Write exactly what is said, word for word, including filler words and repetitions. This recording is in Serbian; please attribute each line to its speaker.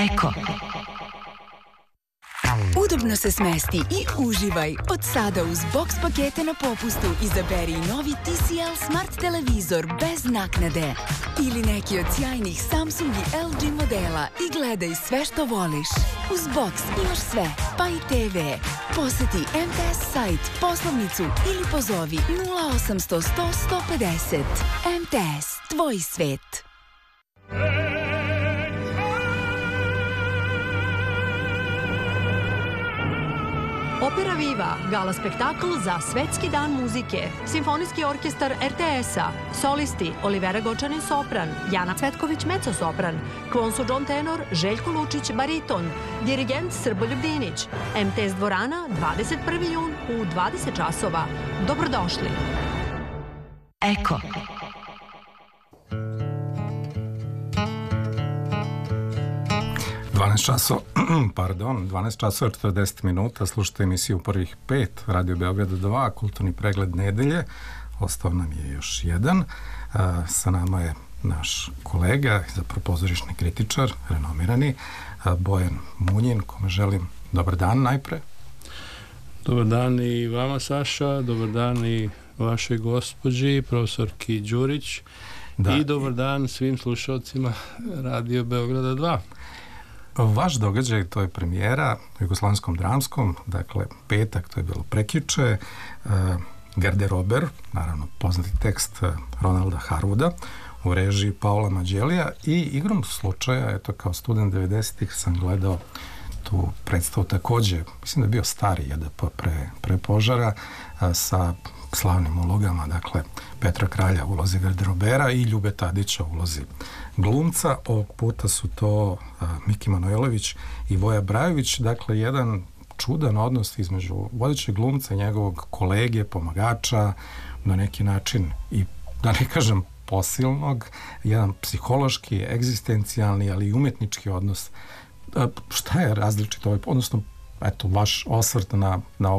Speaker 1: Eko. Udobno se smesti i uživaj. Od sada uz box pakete na popustu izaberi novi T C L Smart televizor bez naknade. Ili neki od sjajnih Samsung i L G modela i gledaj sve što voliš. Uz box imaš sve, pa i T V. Poseti M T S sajt, poslovnicu ili pozovi nula osamsto sto sto pedeset. M T S, tvoj svet.
Speaker 2: Opera Viva, gala spektakl za Svetski dan muzike, Simfonijski orkestar R T S-a, solisti Olivera Gočanin sopran, Jana Cvetković mezzo-sopran, Kvonsu John tenor, Željko Lučić bariton, dirigent Srboljub Dinić, M T S dvorana, dvadeset prvi jun u dvadeset časova. Dobrodošli.
Speaker 1: Eko.
Speaker 3: dvanaest časova, pardon, dvanaest časova četrdeset minuta, slušate emisiju Prvih pet, Radio Beograda dva, kulturni pregled nedelje, ostao nam je još jedan, a, sa nama je naš kolega, zapravo pozorišni kritičar, renomirani, a, Bojan Munjin, kome želim dobar dan najpre.
Speaker 4: Dobar dan i vama, Saša, dobar dan i vašoj gospođi, profesorki Đurić, da. I dobar dan svim slušalcima Radio Beograda dva.
Speaker 3: Vaš događaj, to je premijera u Jugoslavenskom dramskom, dakle petak, to je bilo prekjuče, uh, Garderober, naravno poznati tekst Ronalda Harwooda u režiji Paula Mađelija i igrom slučaja, eto kao student devedesetih sam gledao tu predstavu takođe, mislim da je bio stari J D P pre, pre požara, uh, sa slavnim ulogama, dakle Petra Kralja u ulozi garderobera i Ljube Tadića u ulozi glumca. Ovog puta su to uh, Miki Manojlović i Voja Brajović, dakle jedan čudan odnos između vodećeg glumca i njegovog kolege, pomagača, na neki način i, da ne kažem, posilnog, jedan psihološki, egzistencijalni, ali i umetnički odnos. Uh, šta je različito, odnosno, eto, vaš osvrt na, na